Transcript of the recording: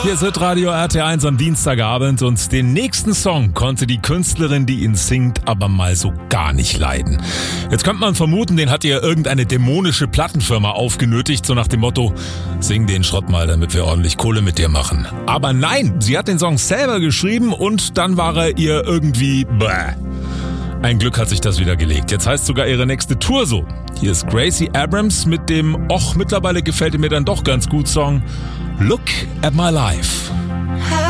Hier ist Hitradio RT1 am Dienstagabend und den nächsten Song konnte die Künstlerin, die ihn singt, aber mal so gar nicht leiden. Jetzt könnte man vermuten, den hat ihr irgendeine dämonische Plattenfirma aufgenötigt, so nach dem Motto, sing den Schrott mal, damit wir ordentlich Kohle mit dir machen. Aber nein, sie hat den Song selber geschrieben und dann war er ihr irgendwie bäh. Ein Glück hat sich das wieder gelegt. Jetzt heißt sogar ihre nächste Tour so. Hier ist Gracie Abrams mit dem, mittlerweile gefällt mir dann doch ganz gut Song Look at My Life.